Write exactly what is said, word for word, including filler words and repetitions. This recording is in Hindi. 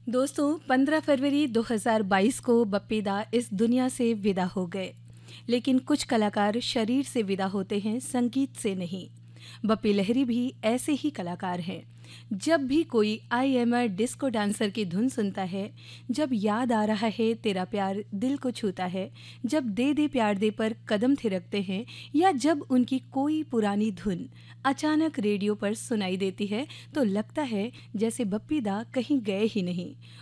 दोस्तों, पंद्रह फरवरी दो हज़ार बाईस को बप्पी दा इस दुनिया से विदा हो गए। लेकिन कुछ कलाकार शरीर से विदा होते हैं, संगीत से नहीं। बप्पी लहिरी भी ऐसे ही कलाकार हैं। जब भी कोई I am a disco dancer की धुन सुनता है, जब याद आ रहा है तेरा प्यार दिल को छूता है, जब दे दे प्यार दे पर कदम थिरकते हैं, या जब उनकी कोई पुरानी धुन अचानक रेडियो पर सुनाई देती है, तो लगता है जैसे बप्पी दा कहीं गए ही नहीं।